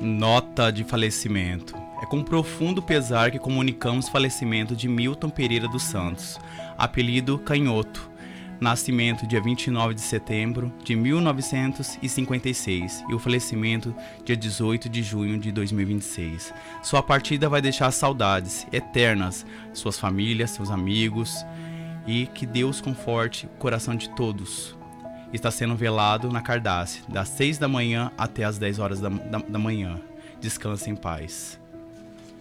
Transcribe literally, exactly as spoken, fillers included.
Nota de falecimento. É com profundo pesar que comunicamos o falecimento de Milton Pereira dos Santos, apelido Canhoto. Nascimento dia vinte e nove de setembro de mil novecentos e cinquenta e seis e o falecimento dia dezoito de junho de dois mil e vinte e seis. Sua partida vai deixar saudades eternas, suas famílias, seus amigos, e que Deus conforte o coração de todos. Está sendo velado na Cardace, das seis da manhã até as dez horas da, da, da manhã. Descanse em paz.